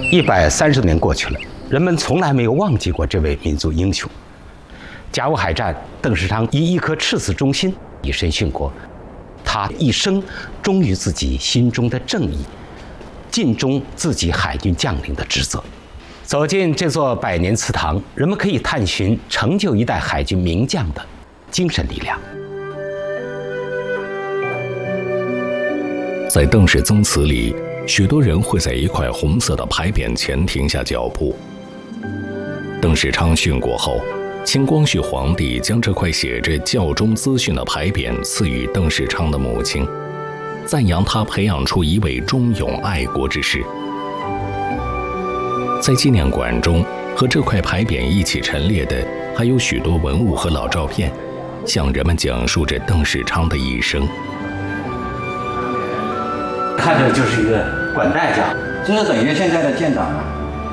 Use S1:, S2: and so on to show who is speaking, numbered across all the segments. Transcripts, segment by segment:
S1: 130多年过去了，人们从来没有忘记过这位民族英雄。甲午海战，邓世昌以一颗赤子忠心以身殉国，他一生忠于自己心中的正义，尽忠自己海军将领的职责。走进这座100年祠堂，人们可以探寻成就一代海军名将的精神力量。
S2: 在邓氏宗祠里，许多人会在一块红色的牌匾前停下脚步。邓世昌殉国后，清光绪皇帝将这块写着教忠资讯的牌匾赐予邓世昌的母亲，赞扬他培养出一位忠勇爱国之士。在纪念馆中，和这块牌匾一起陈列的还有许多文物和老照片，向人们讲述着邓世昌的一生。
S1: 看着就是一个管带匠，
S3: 这是等于现在的舰长嘛。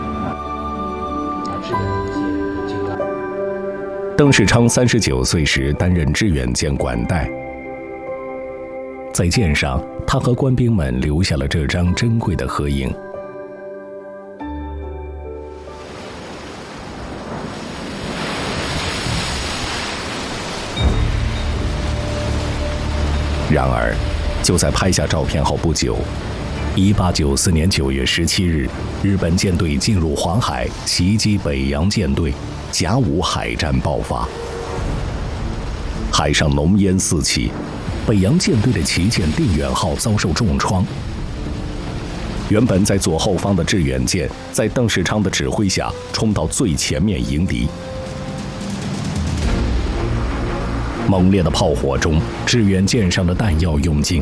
S2: 邓世昌39岁时担任致远舰管带，在舰上，他和官兵们留下了这张珍贵的合影。然而，就在拍下照片后不久，1894年9月17日，日本舰队进入黄海，袭击北洋舰队，甲午海战爆发。海上浓烟四起，北洋舰队的旗舰定远号遭受重创。原本在左后方的致远舰，在邓世昌的指挥下，冲到最前面迎敌。猛烈的炮火中，致远舰上的弹药用尽。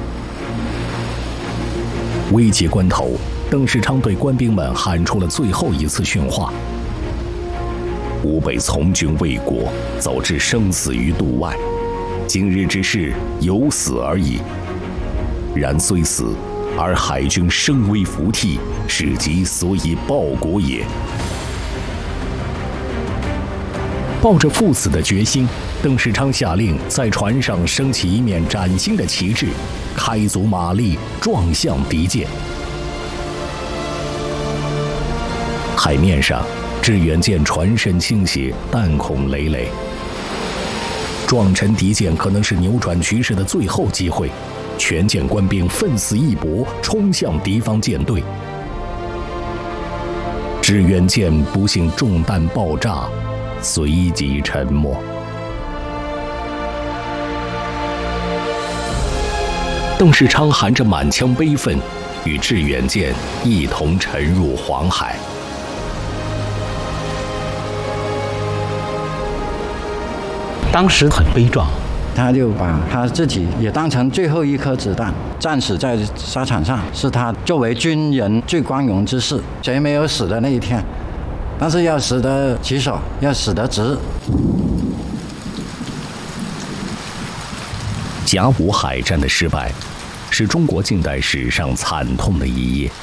S2: 危急关头，邓世昌对官兵们喊出了最后一次训话：吾辈从军为国，早知生死于度外，今日之事有死而已。然虽死，而海军声威服替，是即所以报国也。抱着赴死的决心，邓世昌下令在船上升起一面崭新的旗帜，开足马力撞向敌舰。海面上，致远舰船身倾斜，弹孔累累。撞沉敌舰可能是扭转局势的最后机会，全舰官兵奋死一搏，冲向敌方舰队。致远舰不幸中弹爆炸，随即沉没。邓世昌含着满腔悲愤，与致远舰一同沉入黄海。
S1: 当时很悲壮，
S3: 他就把他自己也当成最后一颗子弹，战死在沙场上，是他作为军人最光荣之事。谁没有死的那一天？但是要死得起手，要死得直。
S2: 甲午海战的失败，是中国近代史上惨痛的一页。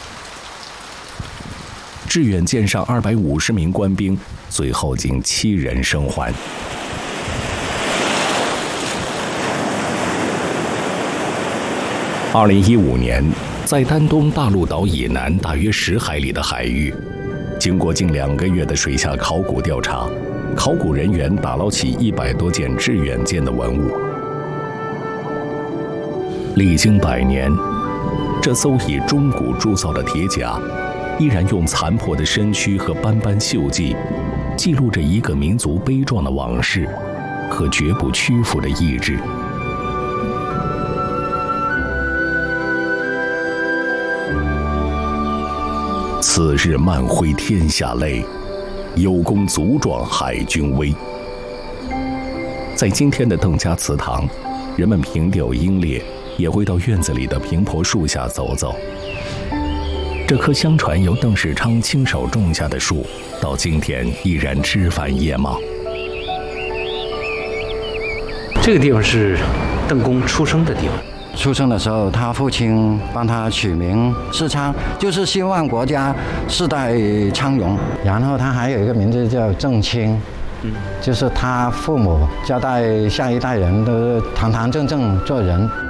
S2: 致远舰上250名官兵，最后仅7人生还。2015年，在丹东大陆岛以南大约10海里的海域，经过近2个月的水下考古调查，考古人员打捞起100多件致远舰的文物。历经100年，这艘以中古铸造的铁甲，依然用残破的身躯和斑斑锈迹，记录着一个民族悲壮的往事和绝不屈服的意志。此日漫挥天下泪，有功足壮海军威。在今天的邓家祠堂，人们凭吊英烈，也会到院子里的平婆树下走走。这棵相传由邓世昌亲手种下的树，到今天依然枝繁叶茂。
S1: 这个地方是邓公出生的地方。
S3: 出生的时候，他父亲帮他取名世昌，就是希望国家世代昌荣。然后他还有一个名字叫正清，就是他父母交代下一代人都堂堂正正做人。